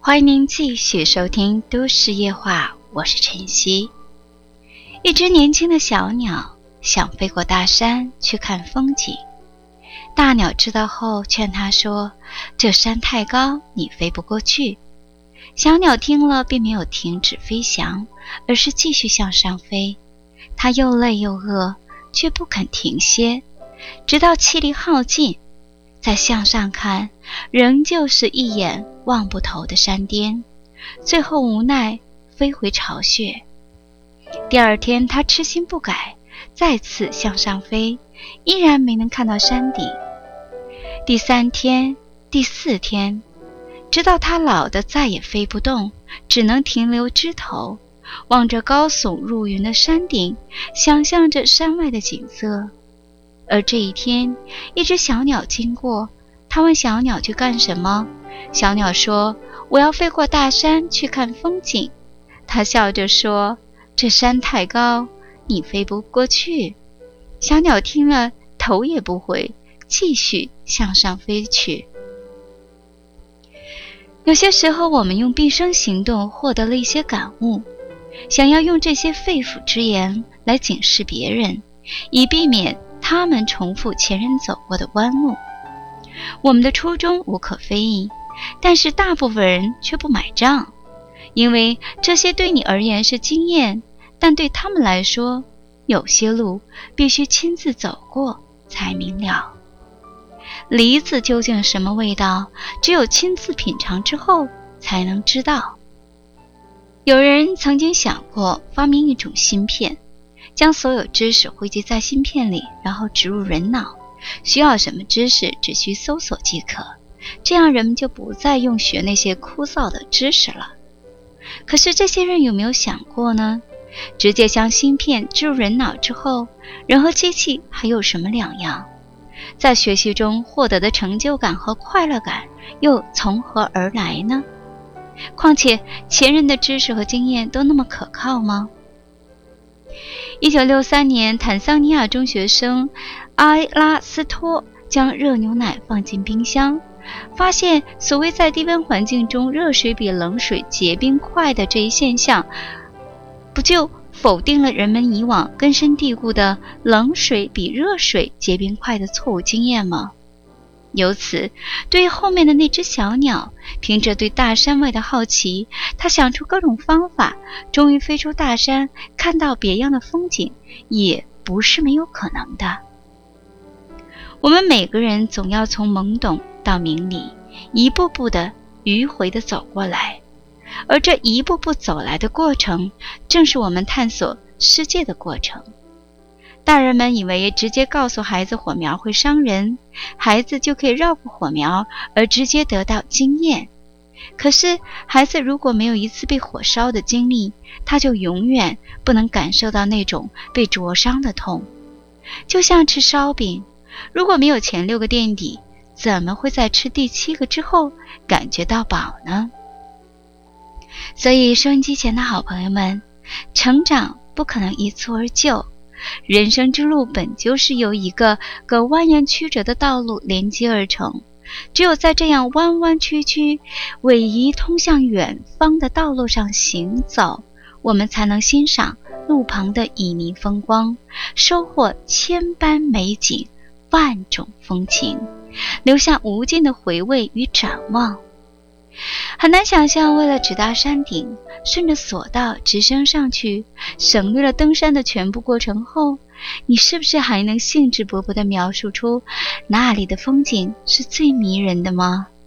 欢迎您继续收听都市夜话，我是晨曦。一只年轻的小鸟想飞过大山去看风景，大鸟知道后劝它说，这山太高，你飞不过去。小鸟听了并没有停止飞翔，而是继续向上飞。它又累又饿，却不肯停歇，直到气力耗尽，再向上看，仍旧是一眼望不头的山巅，最后无奈飞回巢穴。第二天，他痴心不改，再次向上飞，依然没能看到山顶。第三天、第四天，直到他老得再也飞不动，只能停留枝头，望着高耸入云的山顶，想象着山外的景色。而这一天，一只小鸟经过，他问小鸟去干什么？小鸟说，我要飞过大山去看风景。他笑着说，这山太高，你飞不过去。小鸟听了，头也不回，继续向上飞去。有些时候，我们用毕生行动获得了一些感悟，想要用这些肺腑之言来警示别人，以避免他们重复前人走过的弯路。我们的初衷无可非议，但是大部分人却不买账，因为这些对你而言是经验，但对他们来说，有些路必须亲自走过才明了。梨子究竟什么味道，只有亲自品尝之后才能知道。有人曾经想过发明一种芯片，将所有知识汇集在芯片里，然后植入人脑，需要什么知识只需搜索即可，这样人们就不再用学那些枯燥的知识了。可是这些人有没有想过呢？直接将芯片植入人脑之后，人和机器还有什么两样？在学习中获得的成就感和快乐感又从何而来呢？况且前人的知识和经验都那么可靠吗？1963年，坦桑尼亚中学生阿拉斯托将热牛奶放进冰箱，发现所谓在低温环境中热水比冷水结冰快的这一现象，不就否定了人们以往根深蒂固的冷水比热水结冰快的错误经验吗？由此，对于后面的那只小鸟，凭着对大山外的好奇，他想出各种方法，终于飞出大山，看到别样的风景，也不是没有可能的。我们每个人总要从懵懂到明理，一步步的迂回的走过来，而这一步步走来的过程，正是我们探索世界的过程。大人们以为直接告诉孩子火苗会伤人，孩子就可以绕过火苗而直接得到经验。可是孩子如果没有一次被火烧的经历，他就永远不能感受到那种被灼伤的痛。就像吃烧饼，如果没有前6个垫底，怎么会在吃第7个之后感觉到饱呢？所以收音机前的好朋友们，成长不可能一蹴而就，人生之路本就是由一个个蜿蜒曲折的道路连接而成，只有在这样弯弯曲曲、逶迤通向远方的道路上行走，我们才能欣赏路旁的旖旎风光，收获千般美景、万种风情，留下无尽的回味与展望。很难想象，为了直达山顶，顺着索道直升上去，省略了登山的全部过程后，你是不是还能兴致勃勃地描述出那里的风景是最迷人的吗？